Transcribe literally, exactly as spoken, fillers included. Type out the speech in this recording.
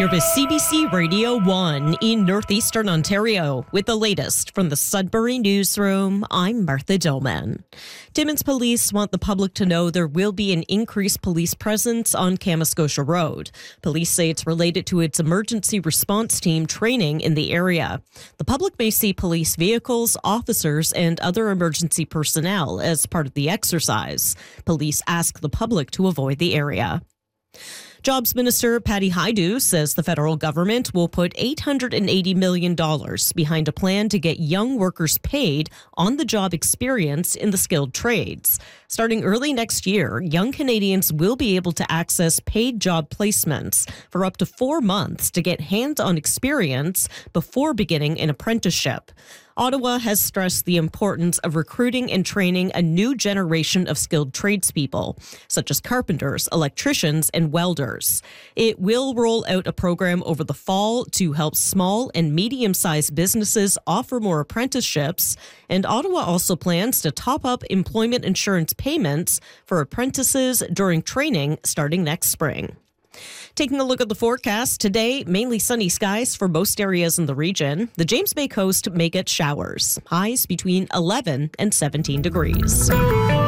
with C B C Radio one in northeastern Ontario. With the latest from the Sudbury Newsroom, I'm Martha Dillman. Timmins Police want the public to know there will be an increased police presence on Kamoskosha Road. Police say it's related to its emergency response team training in the area. The public may see police vehicles, officers, and other emergency personnel as part of the exercise. Police ask the public to avoid the area. Jobs Minister Patty Hajdu says the federal government will put eight hundred eighty million dollars behind a plan to get young workers paid on-the-job experience in the skilled trades. Starting early next year, young Canadians will be able to access paid job placements for up to four months to get hands-on experience before beginning an apprenticeship. Ottawa has stressed the importance of recruiting and training a new generation of skilled tradespeople, such as carpenters, electricians, and welders. It will roll out a program over the fall to help small and medium-sized businesses offer more apprenticeships, and Ottawa also plans to top up employment insurance payments for apprentices during training starting next spring. Taking a look at the forecast, today, mainly sunny skies for most areas in the region. The James Bay coast may get showers, highs between eleven and seventeen degrees.